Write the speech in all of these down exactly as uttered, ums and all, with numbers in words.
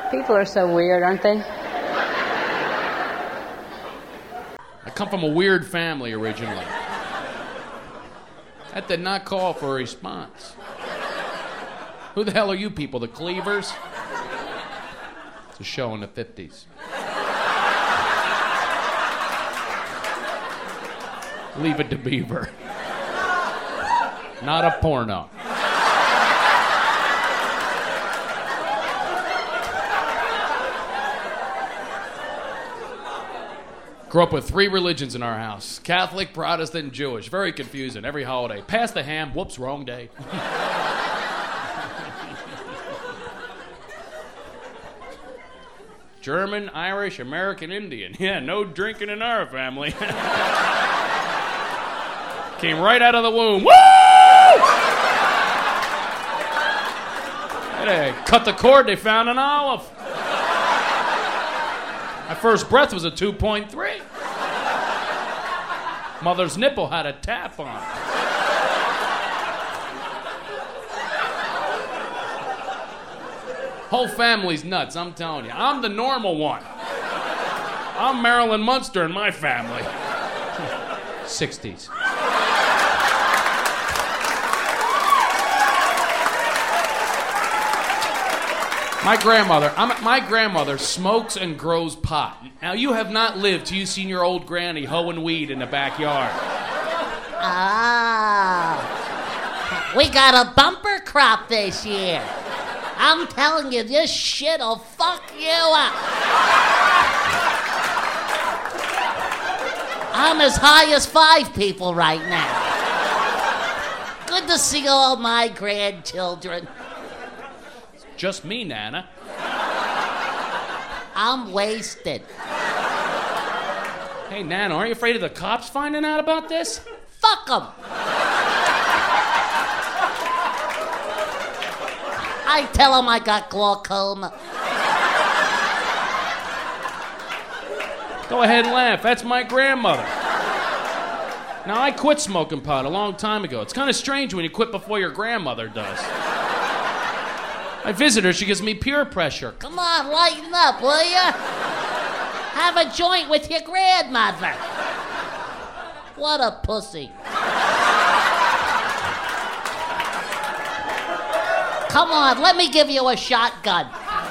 People are so weird, aren't they? I come from a weird family originally. That did not call for a response. Who the hell are you people, the Cleavers? It's a show in the fifties. Leave it to Beaver. Not a porno. Grew up with three religions in our house. Catholic, Protestant, and Jewish. Very confusing. Every holiday. Pass the ham. Whoops, wrong day. German, Irish, American, Indian. Yeah, no drinking in our family. Came right out of the womb. Woo! They cut the cord, they found an olive. My first breath was a two point three. Mother's nipple had a tap on it. Whole family's nuts, I'm telling you. I'm the normal one. I'm Marilyn Munster in my family. sixties. My grandmother, I'm, my grandmother smokes and grows pot. Now, you have not lived till you've seen your old granny hoeing weed in the backyard. Ah, we got a bumper crop this year. I'm telling you, this shit'll fuck you up. I'm as high as five people right now. Good to see all my grandchildren. Just me, Nana. I'm wasted. Hey, Nana, aren't you afraid of the cops finding out about this? Fuck them. I tell them I got glaucoma. Go ahead and laugh. That's my grandmother. Now, I quit smoking pot a long time ago. It's kind of strange when you quit before your grandmother does. I visit her, she gives me peer pressure. Come on, lighten up, will ya? Have a joint with your grandmother. What a pussy. Come on, let me give you a shotgun.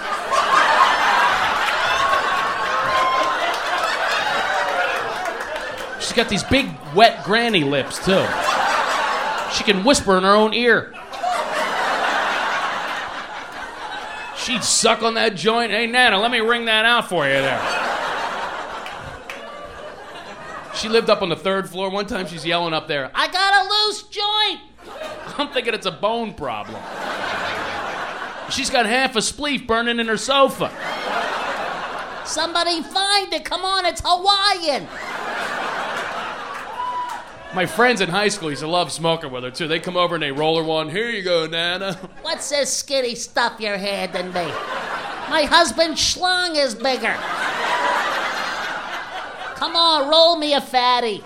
She's got these big, wet granny lips, too. She can whisper in her own ear. She'd suck on that joint. Hey, Nana, let me wring that out for you there. She lived up on the third floor. One time she's yelling up there, I got a loose joint. I'm thinking it's a bone problem. She's got half a spleef burning in her sofa. Somebody find it. Come on, it's Hawaiian. My friends in high school used to love smoking with her, too. They come over and they roll her one. Here you go, Nana. What's this skinny stuff you're handing me? My husband's schlong is bigger. Come on, roll me a fatty.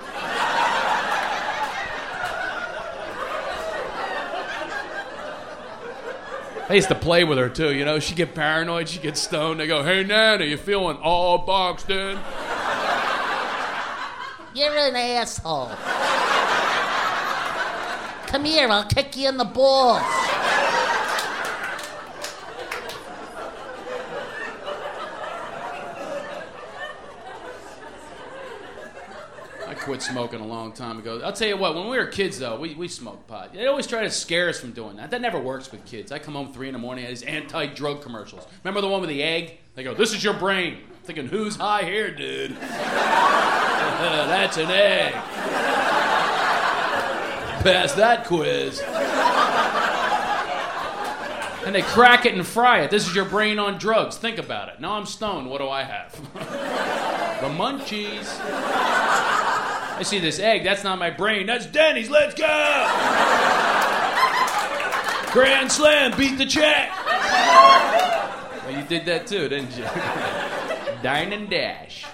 I used to play with her, too, you know. She'd get paranoid, she'd get stoned. They go, hey, Nana, you feeling all boxed in? You're an asshole. Come here, I'll kick you in the balls. I quit smoking a long time ago. I'll tell you what, when we were kids, though, we, we smoked pot. They always try to scare us from doing that. That never works with kids. I come home three in the morning, I had these anti-drug commercials. Remember the one with the egg? They go, this is your brain. I'm thinking, who's high here, dude? That's an egg. Pass that quiz. And they crack it and fry it. This is your brain on drugs. Think about it. Now I'm stoned. What do I have? The munchies. I see this egg. That's not my brain. That's Denny's. Let's go. Grand slam. Beat the check. Well, you did that too, didn't you? Dine and dash.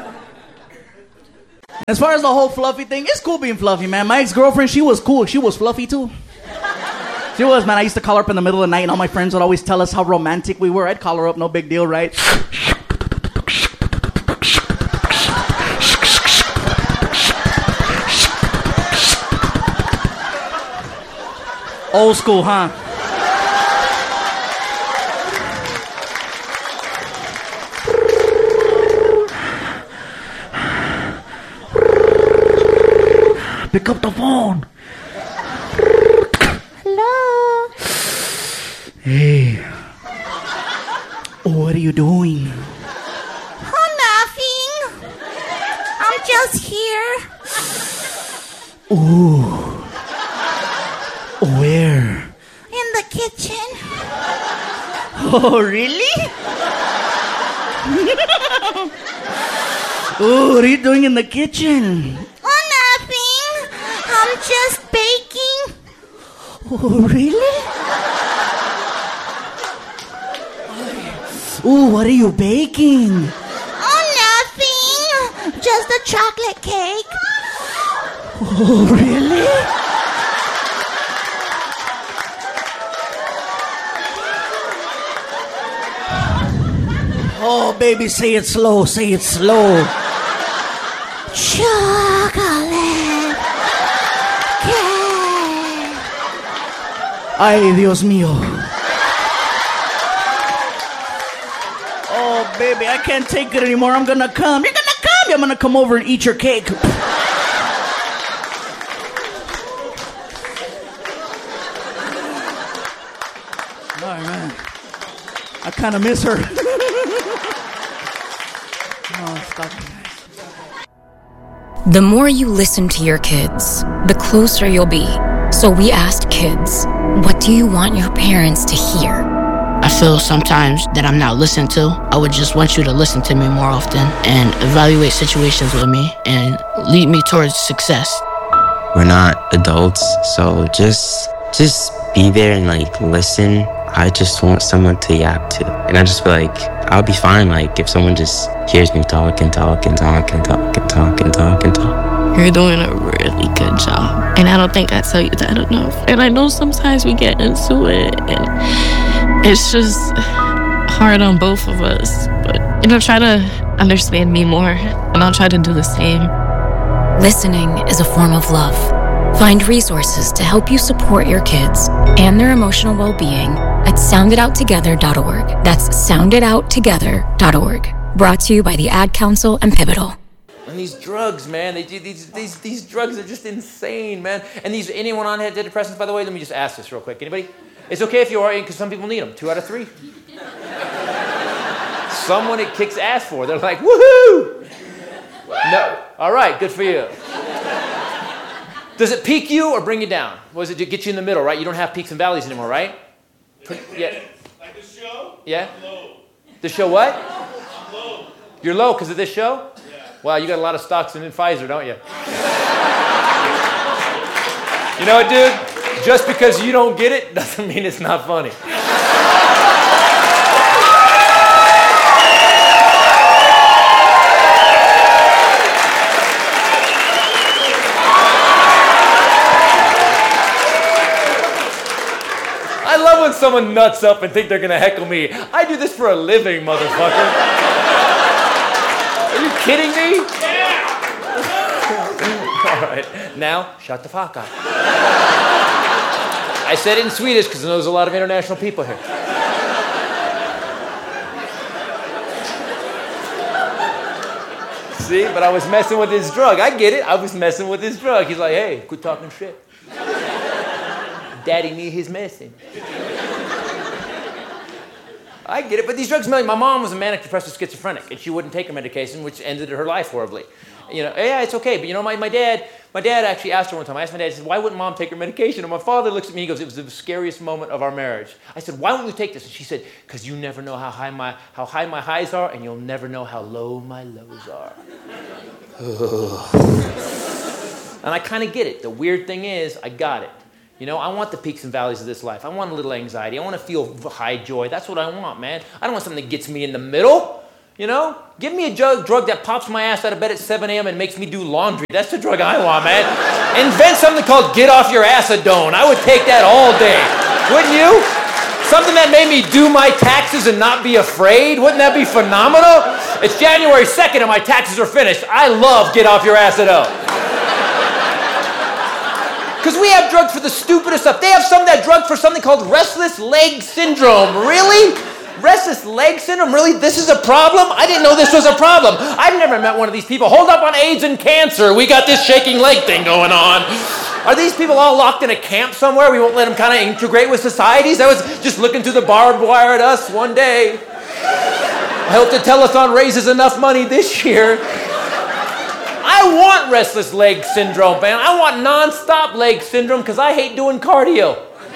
As far as the whole fluffy thing, it's cool being fluffy, man. My ex-girlfriend, she was cool. She was fluffy, too. She was, man. I used to call her up in the middle of the night, and all my friends would always tell us how romantic we were. I'd call her up, no big deal, right? Old school, huh? Pick up the phone. Hello. Hey. What are you doing? Oh, nothing. I'm just here. Ooh. Where? In the kitchen. Oh, really? Ooh, what are you doing in the kitchen? Oh, nothing. I'm just baking. Oh, really? Ooh, what are you baking? Oh, nothing. Just a chocolate cake. Oh, really? Oh, baby, say it slow, say it slow. Chocolate cake. Ay, Dios mío. Oh, baby, I can't take it anymore. I'm gonna come. You're gonna come. I'm gonna come over and eat your cake. All right, man. I kind of miss her. Oh, stop it. The more you listen to your kids, the closer you'll be. So we asked kids, what do you want your parents to hear? I feel sometimes that I'm not listened to. I would just want you to listen to me more often and evaluate situations with me and lead me towards success. We're not adults, so just just be there and like listen. I just want someone to yap to. And I just feel like I'll be fine like if someone just hears me talk and talk and talk and talk and talk and talk and talk. You're doing a really good job. And I don't think I tell you that enough. And I know sometimes we get into it and it's just hard on both of us. But, you know, try to understand me more and I'll try to do the same. Listening is a form of love. Find resources to help you support your kids and their emotional well-being at sound it out together dot org. That's sound it out together dot org. Brought to you by the Ad Council and Pivotal. And these drugs, man, they do these these these drugs are just insane, man. And these anyone on antidepressants, by the way, let me just ask this real quick. Anybody? It's okay if you are, because some people need them. Two out of three. Someone it kicks ass for. They're like, woohoo! No. All right, good for you. Does it peak you or bring you down? What does it do? Get you in the middle, right? You don't have peaks and valleys anymore, right? Yeah. Like the show? Yeah? I'm low. The show what? I'm low. You're low because of this show? Yeah. Wow, you got a lot of stocks in Pfizer, don't you? You know what, dude? Just because you don't get it doesn't mean it's not funny. I love when someone nuts up and think they're gonna heckle me. I do this for a living, motherfucker. Are you kidding me? Yeah. All right, now shut the fuck up. I said it in Swedish because there's a lot of international people here. See, but I was messing with his drug. I get it. I was messing with his drug. He's like, hey, quit talking shit. Daddy need his medicine. I get it, but these drugs, my mom was a manic depressive schizophrenic, and she wouldn't take her medication, which ended her life horribly. You know, yeah, it's okay, but you know, my, my dad, my dad actually asked her one time, I asked my dad, I said, why wouldn't mom take her medication? And my father looks at me, he goes, it was the scariest moment of our marriage. I said, why won't you take this? And she said, because you never know how high my, how high my highs are, and you'll never know how low my lows are. And I kind of get it. The weird thing is, I got it. You know, I want the peaks and valleys of this life. I want a little anxiety. I want to feel high joy. That's what I want, man. I don't want something that gets me in the middle. You know? Give me a drug, drug that pops my ass out of bed at seven a.m. and makes me do laundry. That's the drug I want, man. Invent something called get off your acetone. I would take that all day. Wouldn't you? Something that made me do my taxes and not be afraid? Wouldn't that be phenomenal? It's January second and my taxes are finished. I love Get Off Your Acetone. Because we have drugs for the stupidest stuff. They have some that drug for something called restless leg syndrome. Really? Restless leg syndrome? Really? This is a problem? I didn't know this was a problem. I've never met one of these people. Hold up on AIDS and cancer. We got this shaking leg thing going on. Are these people all locked in a camp somewhere? We won't let them kind of integrate with societies? I was just looking through the barbed wire at us one day. I hope the telethon raises enough money this year. I want restless leg syndrome, man. I want non-stop leg syndrome because I hate doing cardio.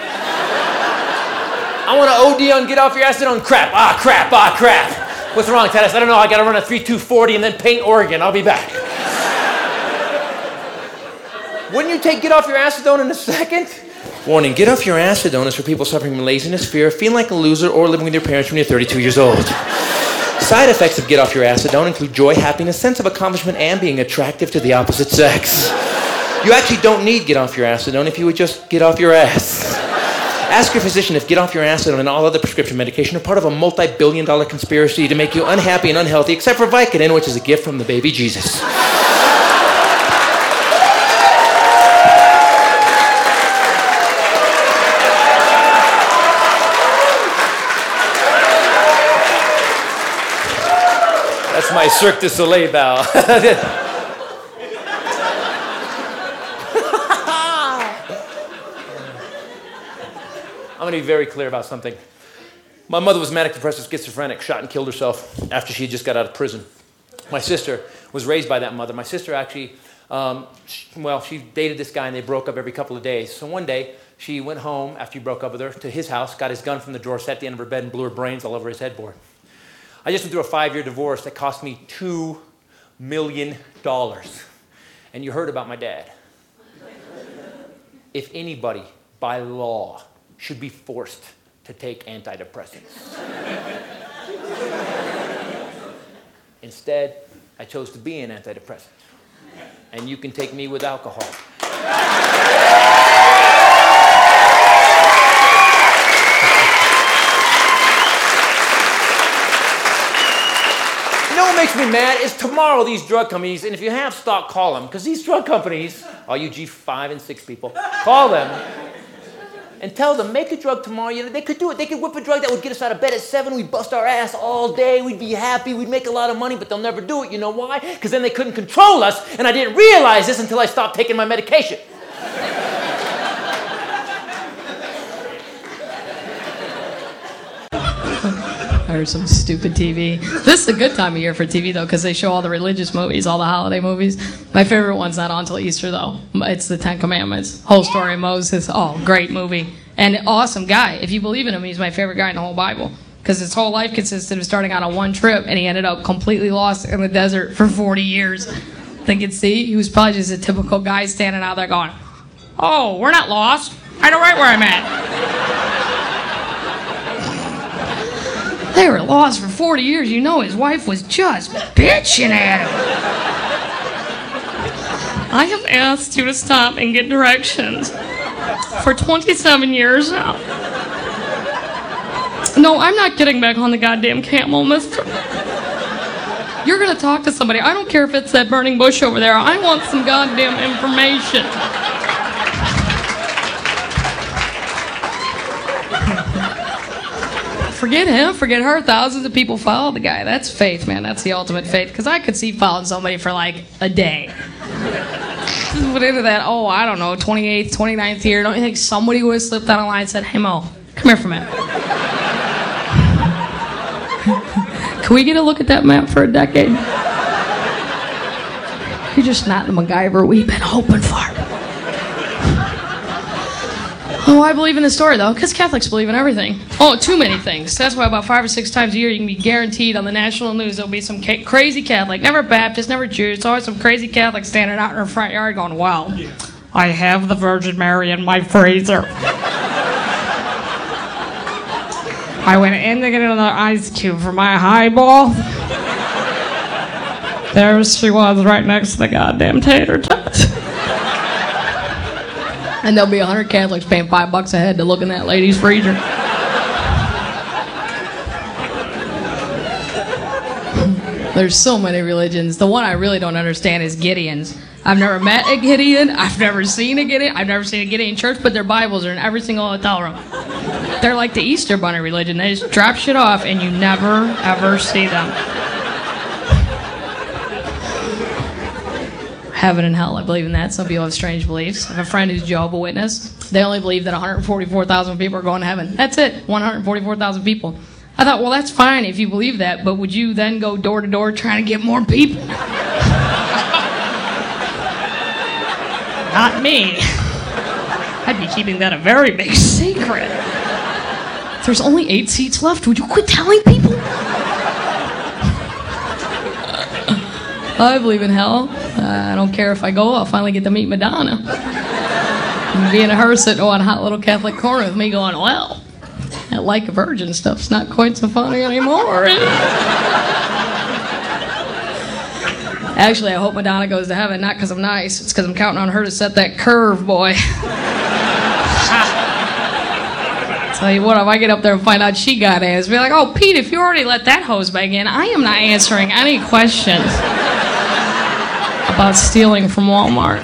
I want to O D on Get Off Your Acetone. Crap, ah, crap, ah, crap. What's wrong, Tadas? I don't know. I got to run a three two forty and then paint Oregon. I'll be back. Wouldn't you take Get Off Your Acetone in a second? Warning, Get Off Your Acetone is for people suffering from laziness, fear, feeling like a loser, or living with your parents when you're thirty-two years old. Side effects of Get Off Your Acetone include joy, happiness, sense of accomplishment, and being attractive to the opposite sex. You actually don't need Get Off Your Acetone if you would just get off your ass. Ask your physician if Get Off Your Acetone and all other prescription medication are part of a multi-billion dollar conspiracy to make you unhappy and unhealthy, except for Vicodin, which is a gift from the baby Jesus. That's my Cirque du Soleil bow. I'm going to be very clear about something. My mother was manic depressive schizophrenic, shot and killed herself after she just got out of prison. My sister was raised by that mother. My sister actually, um, she, well, she dated this guy and they broke up every couple of days. So one day, she went home after he broke up with her to his house, got his gun from the drawer, sat at the end of her bed and blew her brains all over his headboard. I just went through a five-year divorce that cost me two million dollars. And you heard about my dad. If anybody, by law, should be forced to take antidepressants. Instead, I chose to be an antidepressant. And you can take me with alcohol. You know what makes me mad is tomorrow these drug companies, and if you have stock, call them, because these drug companies, all you G five and six people, call them and tell them, make a drug tomorrow. You know, they could do it. They could whip a drug that would get us out of bed at seven. We'd bust our ass all day. We'd be happy. We'd make a lot of money, but they'll never do it. You know why? Because then they couldn't control us, and I didn't realize this until I stopped taking my medication. Or some stupid T V. This is a good time of year for T V, though, because they show all the religious movies, all the holiday movies. My favorite one's not on until Easter, though. It's the Ten Commandments. Whole story of Moses. Oh, great movie. And awesome guy. If you believe in him, he's my favorite guy in the whole Bible. Because his whole life consisted of starting out on one trip, and he ended up completely lost in the desert for forty years. Thinking, see, he was probably just a typical guy standing out there going, oh, we're not lost. I know right where I'm at. They were lost for forty years. You know his wife was just bitching at him. I have asked you to stop and get directions for twenty-seven years now. No, I'm not getting back on the goddamn camel, mister. You're gonna talk to somebody. I don't care if it's that burning bush over there. I want some goddamn information. Forget him, forget her. Thousands of people follow the guy. That's faith, man. That's the ultimate faith. Because I could see following somebody for like a day. But into that, oh, I don't know, twenty-eighth, twenty-ninth year, don't you think somebody would have slipped down a line and said, hey, Mo, come here for a minute. Can we get a look at that map for a decade? You're just not the MacGyver we've been hoping for. Oh, I believe in the story, though, because Catholics believe in everything. Oh, too many things. That's why about five or six times a year you can be guaranteed on the national news there'll be some ca- crazy Catholic, never Baptist, never Jewish. It's always some crazy Catholic standing out in her front yard going, well, I have the Virgin Mary in my freezer. I went in to get another ice cube for my highball. There she was right next to the goddamn tater tots. And there'll be a hundred Catholics paying five bucks a head to look in that lady's freezer. There's so many religions. The one I really don't understand is Gideon's. I've never met a Gideon. I've never seen a Gideon. I've never seen a Gideon church, but their Bibles are in every single hotel room. They're like the Easter Bunny religion. They just drop shit off and you never, ever see them. Heaven and hell, I believe in that. Some people have strange beliefs. I have a friend who's Jehovah's Witness. They only believe that one hundred forty-four thousand people are going to heaven. That's it, one hundred forty-four thousand people. I thought, well, that's fine if you believe that, but would you then go door to door trying to get more people? Not me. I'd be keeping that a very big secret. If there's only eight seats left, would you quit telling people? I believe in hell. Uh, I don't care if I go, I'll finally get to meet Madonna. And being a her sitting on a hot little Catholic corner with me going, well, that like a virgin stuff's not quite so funny anymore. Actually, I hope Madonna goes to heaven, not because I'm nice. It's because I'm counting on her to set that curve, boy. Tell you what, if I get up there and find out she got ass, be like, oh, Pete, if you already let that hose back in, I am not answering any questions about stealing from Walmart.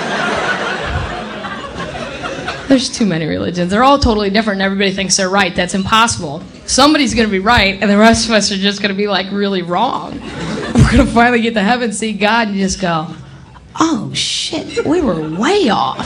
There's too many religions. They're all totally different and everybody thinks they're right. That's impossible. Somebody's going to be right and the rest of us are just going to be like really wrong. We're going to finally get to heaven, see God, and just go, oh shit, we were way off.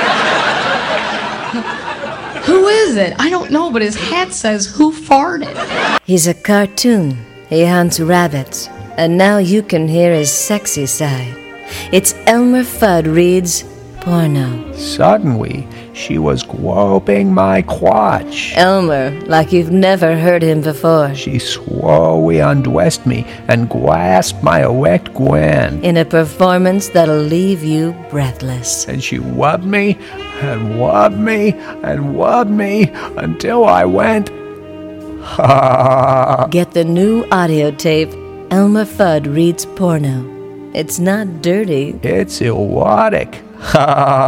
Who is it? I don't know, but his hat says, who farted? He's a cartoon. He hunts rabbits. And now you can hear his sexy side. It's Elmer Fudd reads porno. Suddenly, she was groping my crotch. Elmer, like you've never heard him before. She slowly undressed me and grasped my erect gland. In a performance that'll leave you breathless. And she rubbed me and rubbed me and rubbed me until I went, ha. Get the new audio tape, Elmer Fudd Reads Porno. It's not dirty. It's erotic. Ha.